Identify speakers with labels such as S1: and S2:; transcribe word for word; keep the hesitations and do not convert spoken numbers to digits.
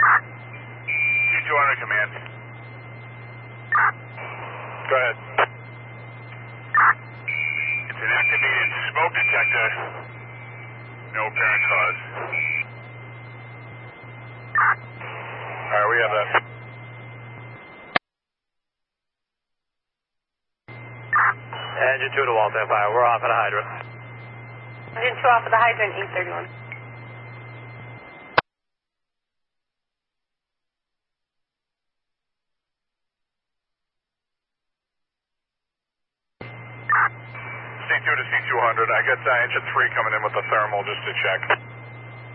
S1: C two hundred command. Go ahead. It's an activated smoke detector. No apparent cause. Alright, we have that.
S2: Engine two to Walton Empire. We're off at a hydrant.
S3: Engine two off of the hydrant, eight thirty-one.
S1: C two to C two hundred. I got uh, engine three coming in with the thermal just to check.